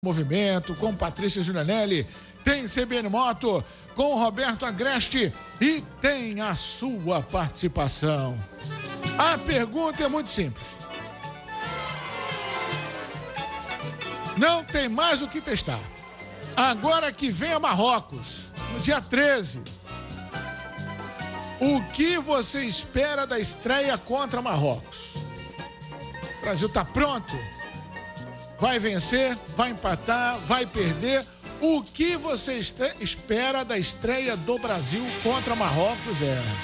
Movimento, com Patrícia Giulianelli, tem CBN Moto, com Roberto Agreste e tem a sua participação. A pergunta é muito simples. Não tem mais o que testar. Agora que vem a Marrocos, no dia 13. O que você espera da estreia contra Marrocos? O Brasil está pronto? Vai vencer? Vai empatar? Vai perder? O que você espera da estreia do Brasil contra Marrocos,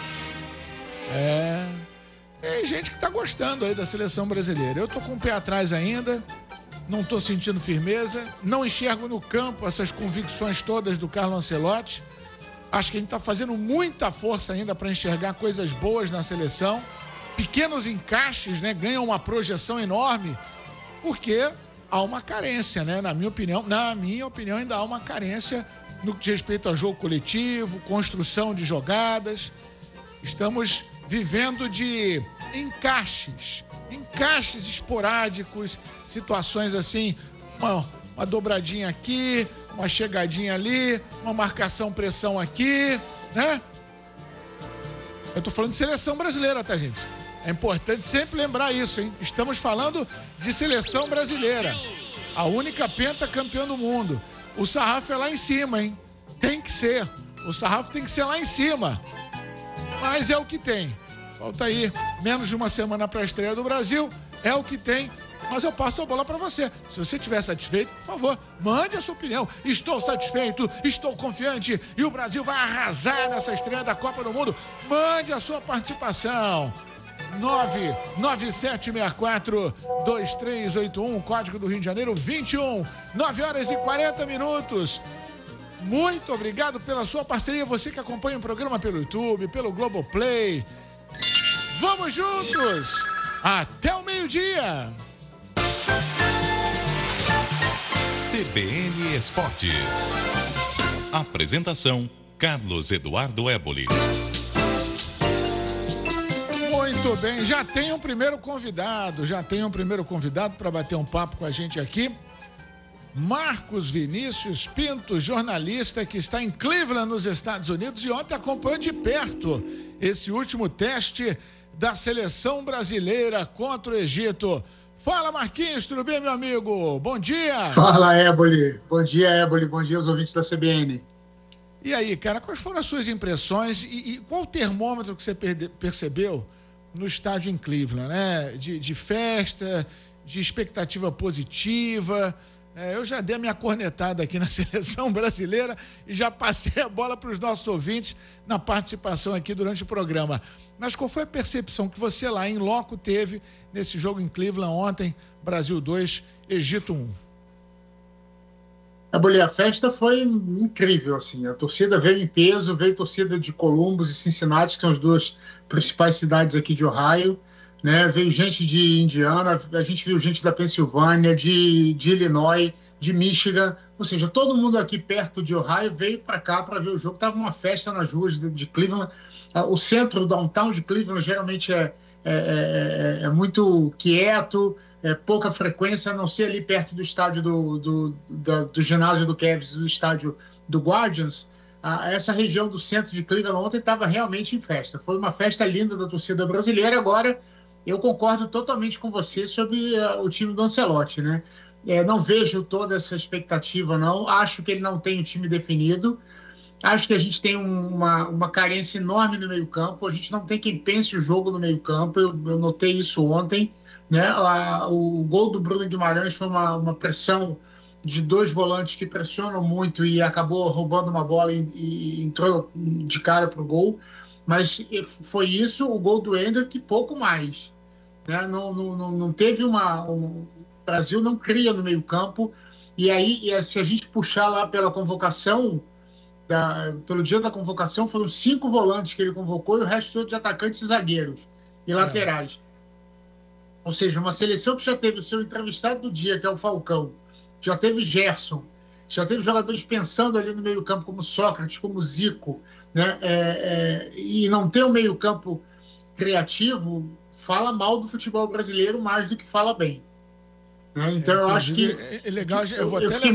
Tem gente que tá gostando aí da seleção brasileira. Eu tô com o pé atrás ainda, não tô sentindo firmeza, não enxergo no campo essas convicções todas do Carlo Ancelotti. Acho que a gente tá fazendo muita força ainda para enxergar coisas boas na seleção. Pequenos encaixes, ganham uma projeção enorme, porque há uma carência, Na minha opinião, ainda há uma carência no que diz respeito a jogo coletivo, construção de jogadas. Estamos vivendo de encaixes esporádicos, situações assim, uma dobradinha aqui, uma chegadinha ali, uma marcação-pressão aqui, Eu tô falando de seleção brasileira, tá, gente? É importante sempre lembrar isso, hein? Estamos falando de seleção brasileira. A única pentacampeã do mundo. O sarrafo é lá em cima, hein? Tem que ser. O sarrafo tem que ser lá em cima. Mas é o que tem. Falta aí menos de uma semana para a estreia do Brasil. É o que tem. Mas eu passo a bola para você. Se você estiver satisfeito, por favor, mande a sua opinião. Estou satisfeito, estou confiante e o Brasil vai arrasar nessa estreia da Copa do Mundo. Mande a sua participação. 99764-2381, código do Rio de Janeiro, 21, 9h40. Muito obrigado pela sua parceria, você que acompanha o programa pelo YouTube, pelo Globoplay. Vamos juntos até o meio-dia. CBN Esportes. Apresentação: Carlos Eduardo Éboli. Muito bem, já tem um primeiro convidado para bater um papo com a gente aqui. Marcos Vinícius Pinto, jornalista que está em Cleveland, nos Estados Unidos, e ontem acompanhou de perto esse último teste da seleção brasileira contra o Egito. Fala, Marquinhos, tudo bem, meu amigo? Bom dia! Fala, Éboli. Bom dia, Éboli. Bom dia aos ouvintes da CBN. E aí, cara, quais foram as suas impressões e qual o termômetro que você percebeu no estádio em Cleveland, de festa, de expectativa positiva? Eu já dei a minha cornetada aqui na seleção brasileira e já passei a bola para os nossos ouvintes na participação aqui durante o programa. Mas qual foi a percepção que você lá em loco teve nesse jogo em Cleveland ontem, Brasil 2, Egito 1? A festa foi incrível, assim. A torcida veio em peso, veio torcida de Columbus e Cincinnati, que são as duas principais cidades aqui de Ohio, Veio gente de Indiana, a gente viu gente da Pensilvânia, de Illinois, de Michigan, ou seja, todo mundo aqui perto de Ohio veio para cá para ver o jogo. Tava uma festa nas ruas de Cleveland. O centro, o downtown de Cleveland geralmente é muito quieto, pouca frequência, a não ser ali perto do estádio do ginásio do Cavs, do estádio do Guardians. Essa região do centro de Cleveland ontem estava realmente em festa. Foi uma festa linda da torcida brasileira. Agora, eu concordo totalmente com você sobre o time do Ancelotti, não vejo toda essa expectativa, não. Acho que ele não tem um time definido. Acho que a gente tem uma carência enorme no meio-campo. A gente não tem quem pense o jogo no meio-campo. Eu notei isso ontem, O gol do Bruno Guimarães foi uma pressão de dois volantes que pressionam muito e acabou roubando uma bola e entrou de cara para o gol. Mas foi isso, o gol do Ender, que pouco mais. Não teve o Brasil não cria no meio-campo. E aí, se a gente puxar lá pela convocação, pelo dia da convocação, foram 5 volantes que ele convocou e o resto todo de atacantes e zagueiros e laterais. Ou seja, uma seleção que já teve o seu entrevistado do dia, que é o Falcão, já teve Gerson, já teve jogadores pensando ali no meio-campo como Sócrates, como Zico, e não ter um meio-campo criativo fala mal do futebol brasileiro mais do que fala bem. Né? Então eu acho que é legal, eu vou eu até fiquei